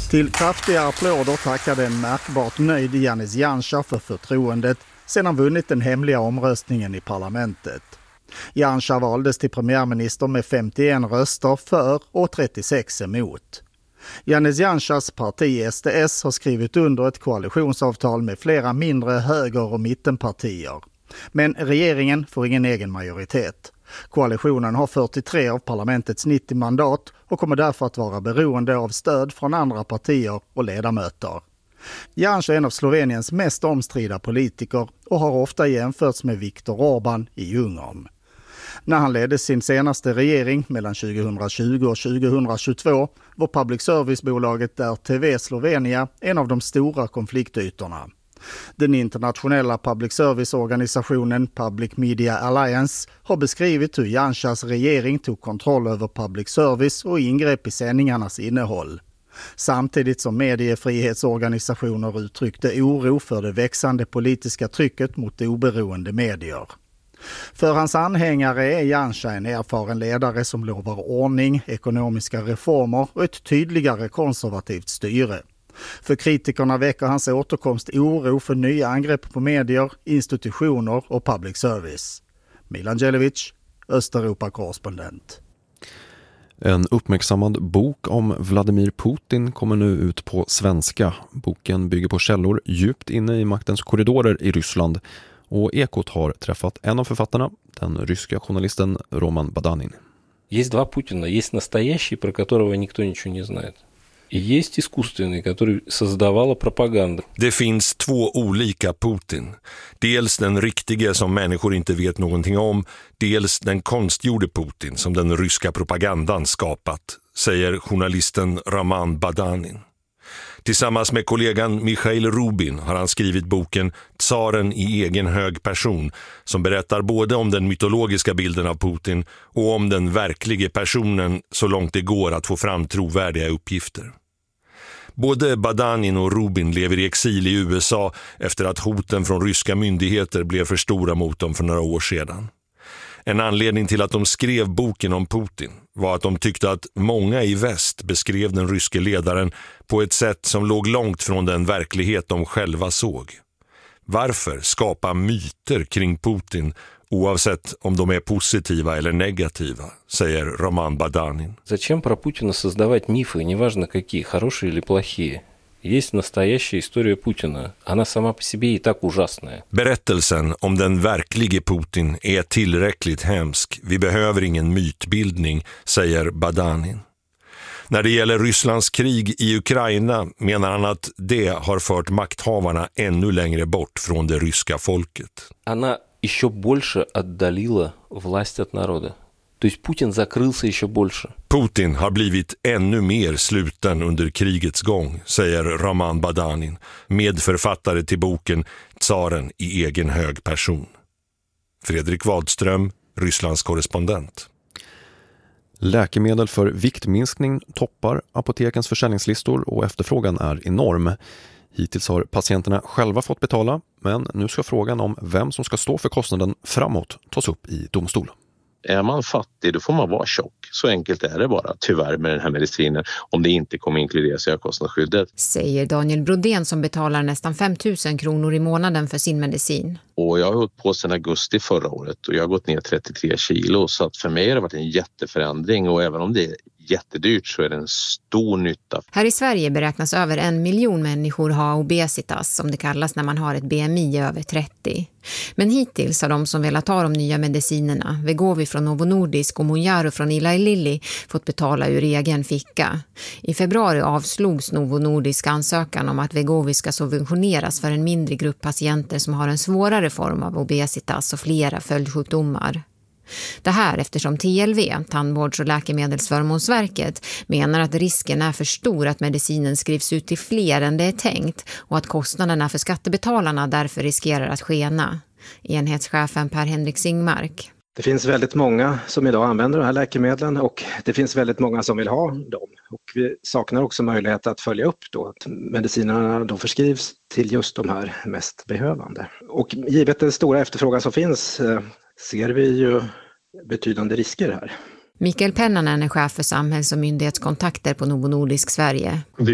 Till kraftiga applåder tackade en märkbart nöjd Janez Janša för förtroendet sedan han vunnit den hemliga omröstningen i parlamentet. Janša valdes till premiärminister med 51 röster för och 36 emot. Janez Janšas parti SDS har skrivit under ett koalitionsavtal med flera mindre höger- och mittenpartier. Men regeringen får ingen egen majoritet. Koalitionen har 43 av parlamentets 90 mandat och kommer därför att vara beroende av stöd från andra partier och ledamöter. Janša är en av Sloveniens mest omstridda politiker och har ofta jämförts med Viktor Orbán i Ungern. När han ledde sin senaste regering mellan 2020 och 2022 var public service-bolaget RTV Slovenia en av de stora konfliktytorna. Den internationella public service-organisationen Public Media Alliance har beskrivit hur Janšas regering tog kontroll över public service och ingrepp i sändningarnas innehåll. Samtidigt som mediefrihetsorganisationer uttryckte oro för det växande politiska trycket mot oberoende medier. För hans anhängare är Janša en erfaren ledare som lovar ordning, ekonomiska reformer och ett tydligare konservativt styre. För kritikerna väcker hans återkomst oro för nya angrepp på medier, institutioner och public service. Milan Djelevic, Östeuropa-korrespondent. En uppmärksammad bok om Vladimir Putin kommer nu ut på svenska. Boken bygger på källor djupt inne i maktens korridorer i Ryssland. Och Ekot har träffat en av författarna, den ryska journalisten Roman Badanin. Есть два Путина. Есть настоящий, про которого никто ничего не знает. И есть искусственный, который создавала пропаганду. Det finns två olika Putin. Dels den riktiga som människor inte vet någonting om, dels den konstgjorde Putin som den ryska propagandan skapat, säger journalisten Roman Badanin. Tillsammans med kollegan Mikhail Rubin har han skrivit boken Tsaren i egen hög person, som berättar både om den mytologiska bilden av Putin och om den verkliga personen så långt det går att få fram trovärdiga uppgifter. Både Badanin och Rubin lever i exil i USA efter att hoten från ryska myndigheter blev för stora mot dem för några år sedan. En anledning till att de skrev boken om Putin var att de tyckte att många i väst beskrev den ryske ledaren på ett sätt som låg långt från den verklighet de själva såg. Varför skapa myter kring Putin oavsett om de är positiva eller negativa, säger Roman Badanin. Зачем про Путина создавать мифы, неважно какие, хорошие или плохие? Есть настоящая история Путина. Она сама по себе и так ужасная. Berättelsen om den verklige Putin är tillräckligt hemsk. Vi behöver ingen mytbildning, säger Badanin. När det gäller Rysslands krig i Ukraina menar han att det har fört makthavarna ännu längre bort från det ryska folket. Она еще больше отдалила власть от народа. То есть Putin закрылся еще больше. Putin har blivit ännu mer sluten under krigets gång, säger Roman Badanin, medförfattare till boken Tsaren i egen hög person. Fredrik Wadström, Rysslands korrespondent. Läkemedel för viktminskning toppar apotekens försäljningslistor och efterfrågan är enorm. Hittills har patienterna själva fått betala, men nu ska frågan om vem som ska stå för kostnaden framåt tas upp i domstol. Är man fattig då får man vara tjock. Så enkelt är det bara, tyvärr, med den här medicinen, om det inte kommer inkluderas i högkostnadsskyddet. Säger Daniel Brodén som betalar nästan 5 000 kronor i månaden för sin medicin. Och jag har hållit på sedan augusti förra året och jag har gått ner 33 kilo. Så att för mig har det varit en jätteförändring, och även om det är jättedyrt så är det en stor nytta. Här i Sverige beräknas över 1 miljon människor ha obesitas, som det kallas när man har ett BMI över 30. Men hittills har de som velat ta de nya medicinerna, Wegovy från Novo Nordisk och Mounjaro från Eli Lilly, fått betala ur egen ficka. I februari avslogs Novo Nordisk ansökan om att Wegovy ska subventioneras för en mindre grupp patienter som har en svårare form av obesitas och flera följdsjukdomar. Det här eftersom TLV, Tandvårds- och läkemedelsförmånsverket, menar att risken är för stor att medicinen skrivs ut till fler än det är tänkt och att kostnaderna för skattebetalarna därför riskerar att skena. Enhetschefen Per-Henrik Singmark. Det finns väldigt många som idag använder de här läkemedlen och det finns väldigt många som vill ha dem. Och vi saknar också möjlighet att följa upp då att medicinerna då förskrivs till just de här mest behövande. Och givet den stora efterfrågan som finns ser vi ju betydande risker här. Mikael Pennanen är chef för samhälls- och myndighetskontakter på Novo Nordisk Sverige. Vi